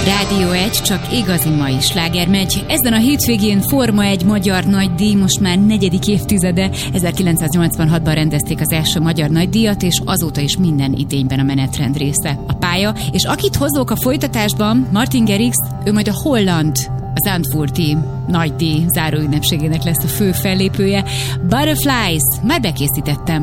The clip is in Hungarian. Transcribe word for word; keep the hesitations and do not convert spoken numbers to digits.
Rádió egy, csak igazi mai sláger megy. Ezen a hétvégén Forma egy magyar nagydíj, most már negyedik évtizede. ezerkilencszáznyolcvanhatban rendezték az első magyar nagydíjat, és azóta is minden idényben a menetrend része. A pálya, és akit hozok a folytatásban, Martin Garrix, ő majd a holland, az Zandvoorti nagydíj záróünnepségének lesz a fő fellépője. Butterflies, már bekészítettem.